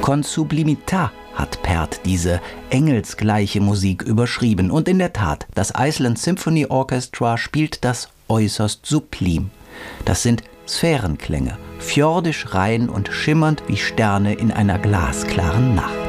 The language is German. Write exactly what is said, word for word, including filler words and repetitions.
Con sublimita hat Pärt diese engelsgleiche Musik überschrieben. Und in der Tat, das Iceland Symphony Orchestra spielt das äußerst sublim. Das sind Sphärenklänge, fjordisch rein und schimmernd wie Sterne in einer glasklaren Nacht.